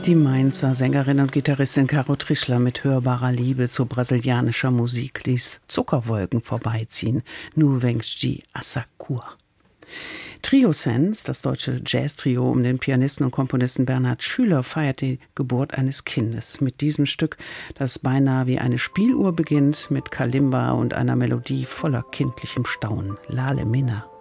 Die Mainzer Sängerin und Gitarristin Caro Trischler mit hörbarer Liebe zu brasilianischer Musik ließ Zuckerwolken vorbeiziehen. Nuvens essa cor. Trio Sense, das deutsche Jazz-Trio um den Pianisten und Komponisten Bernhard Schüler, feiert die Geburt eines Kindes. Mit diesem Stück, das beinahe wie eine Spieluhr beginnt, mit Kalimba und einer Melodie voller kindlichem Staunen. Lale Minna.